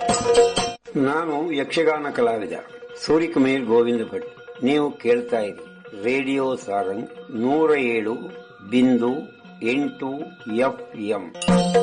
ನಾನು ಯಕ್ಷಗಾನ ಕಲಾವಿದ ಸೂರ್ಯಕುಮಾರ್ ಗೋವಿಂದ ಭಟ್. ನೀವು ಕೇಳ್ತಾ ಇರಿ ರೇಡಿಯೋ ಸಾರಂಗ್ 107.8 FM.